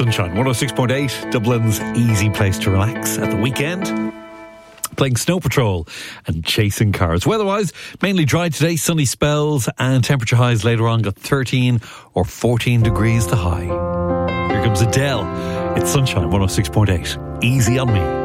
Sunshine 106.8, Dublin's easy place to relax at the weekend. Playing Snow Patrol and Chasing Cars. Weather-wise, mainly dry today, sunny spells and temperature highs later on got 13 or 14 degrees the high. Here comes Adele. It's Sunshine 106.8. Easy on me.